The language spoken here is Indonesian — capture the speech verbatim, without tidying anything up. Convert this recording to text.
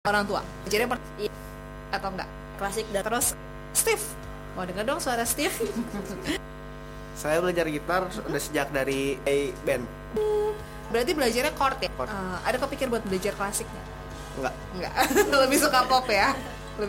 orang tua. Jadi per- atau enggak? Klasik dan Terus Steve, mau denger dong suara Steve? Saya belajar gitar udah sejak dari band. Berarti belajarnya chord ya? Chord. Uh, ada kepikir buat belajar klasik nggak? Enggak. Enggak. Lebih suka pop ya?